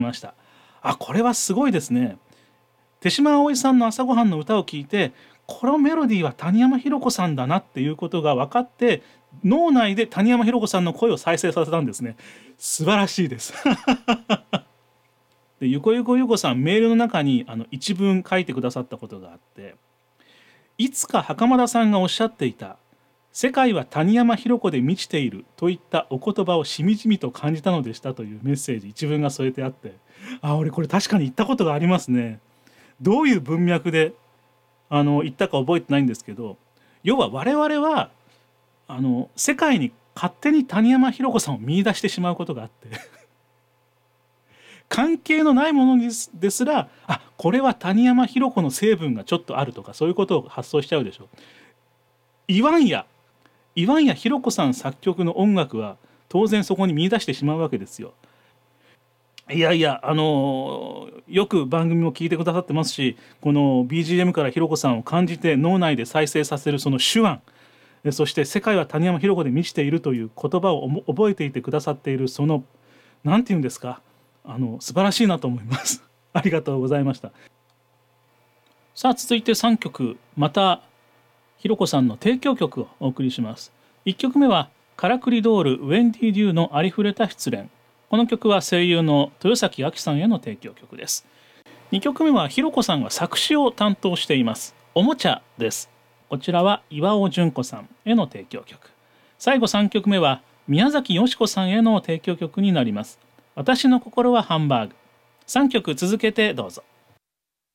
ました。あ、これはすごいですね。手島葵さんの朝ごはんの歌を聞いて、このメロディーは谷山ひろ子さんだなっていうことが分かって、脳内で谷山ひろ子さんの声を再生させたんですね。素晴らしいですでゆこゆこゆこさん、メールの中に一文書いてくださったことがあって、いつか袴田さんがおっしゃっていた世界は谷山ひろ子で満ちているといったお言葉をしみじみと感じたのでしたというメッセージ一文が添えてあって、あ、俺これ確かに言ったことがありますね。どういう文脈で言ったか覚えてないんですけど、要は我々は世界に勝手に谷山ひろ子さんを見出してしまうことがあって関係のないものですら、あ、これは谷山ひろ子の成分がちょっとあるとか、そういうことを発想しちゃうでしょ。言わんやひろ子さん作曲の音楽は当然そこに見出してしまうわけですよ。いやいや、よく番組も聞いてくださってますし、この BGM からひろ子さんを感じて脳内で再生させるその手腕、そして世界は谷山ひろ子で満ちているという言葉を覚えていてくださっているその、なんて言うんですか、素晴らしいなと思いますありがとうございました。さあ続いて3曲、またひろ子さんの提供曲をお送りします。1曲目はカラクリドールウェンディ・デューのありふれた失恋。この曲は声優の豊崎亜紀さんへの提供曲です。2曲目はひろ子さんが作詞を担当していますおもちゃです。こちらは岩尾純子さんへの提供曲。最後3曲目は宮崎美子さんへの提供曲になります。私の心はハンバーグ。3曲続けてどうぞ。